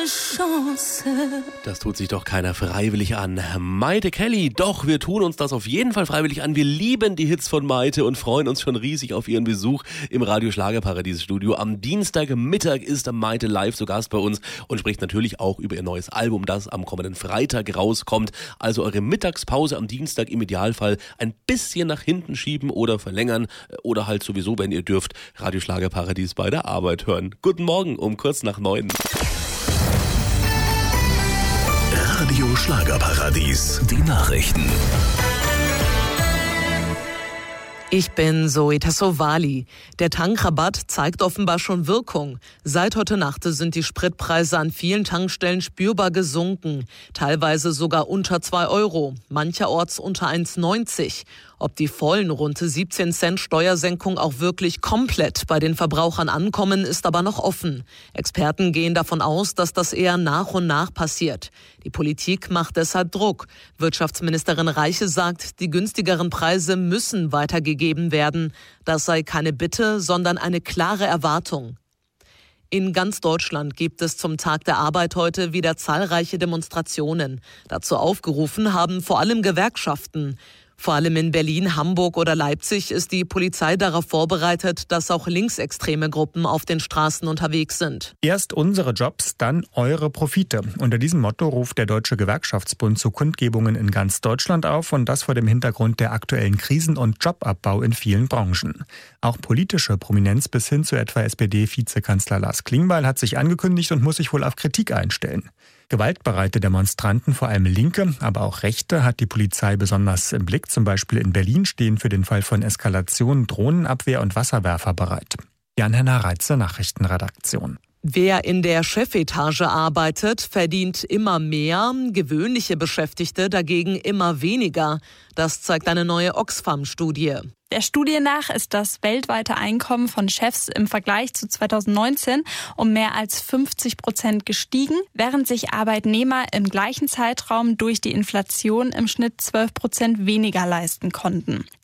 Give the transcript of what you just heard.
Chance. Das tut sich doch keiner freiwillig an. Maite Kelly, doch, wir tun uns das auf jeden Fall freiwillig an. Wir lieben die Hits von Maite und freuen uns schon riesig auf ihren Besuch im Radio Schlagerparadies Studio. Am Dienstagmittag ist Maite live zu Gast bei uns und spricht natürlich auch über ihr neues Album, das am kommenden Freitag rauskommt. Also eure Mittagspause am Dienstag im Idealfall ein bisschen nach hinten schieben oder verlängern oder halt sowieso, wenn ihr dürft, Radio Schlagerparadies bei der Arbeit hören. Guten Morgen um kurz nach 9. Radio Schlagerparadies, die Nachrichten. Ich bin Zoe Tassovali. Der Tankrabatt zeigt offenbar schon Wirkung. Seit heute Nacht sind die Spritpreise an vielen Tankstellen spürbar gesunken. Teilweise sogar unter 2 Euro, mancherorts unter 1,90. Ob die vollen rund 17 Cent Steuersenkung auch wirklich komplett bei den Verbrauchern ankommen, ist aber noch offen. Experten gehen davon aus, dass das eher nach und nach passiert. Die Politik macht deshalb Druck. Wirtschaftsministerin Reiche sagt, die günstigeren Preise müssen weitergegeben werden. Das sei keine Bitte, sondern eine klare Erwartung. In ganz Deutschland gibt es zum Tag der Arbeit heute wieder zahlreiche Demonstrationen. Dazu aufgerufen haben vor allem Gewerkschaften. Vor allem in Berlin, Hamburg oder Leipzig ist die Polizei darauf vorbereitet, dass auch linksextreme Gruppen auf den Straßen unterwegs sind. Erst unsere Jobs, dann eure Profite. Unter diesem Motto ruft der Deutsche Gewerkschaftsbund zu Kundgebungen in ganz Deutschland auf und das vor dem Hintergrund der aktuellen Krisen und Jobabbau in vielen Branchen. Auch politische Prominenz bis hin zu etwa SPD-Vizekanzler Lars Klingbeil hat sich angekündigt und muss sich wohl auf Kritik einstellen. Gewaltbereite Demonstranten, vor allem Linke, aber auch Rechte, hat die Polizei besonders im Blick. Zum Beispiel in Berlin stehen für den Fall von Eskalation Drohnenabwehr und Wasserwerfer bereit. Jan-Henner Reitze, Nachrichtenredaktion. Wer in der Chefetage arbeitet, verdient immer mehr, gewöhnliche Beschäftigte dagegen immer weniger. Das zeigt eine neue Oxfam-Studie. Der Studie nach ist das weltweite Einkommen von Chefs im Vergleich zu 2019 um mehr als 50% gestiegen, während sich Arbeitnehmer im gleichen Zeitraum durch die Inflation im Schnitt 12% weniger leisten konnten.